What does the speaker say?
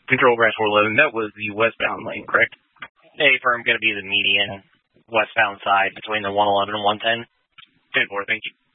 Control Brass 411, that was the westbound lane, correct? A-firm going to be the median westbound side between the 111 and 110. 10-4, thank you.